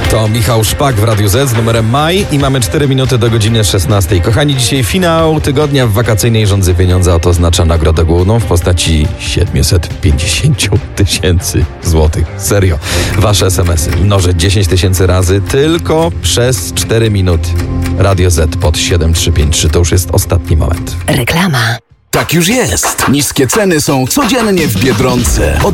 To Michał Szpak w Radiu Z z numerem Maj i mamy 4 minuty do godziny 16. Kochani, dzisiaj finał tygodnia w wakacyjnej Rządzy Pieniądza, a to oznacza nagrodę główną w postaci 750 000 złotych. Serio. Wasze SMS-y mnożę 10 000 razy tylko przez 4 minuty. Radio Z pod 7353 to już jest ostatni moment. Reklama. Tak już jest. Niskie ceny są codziennie w Biedronce.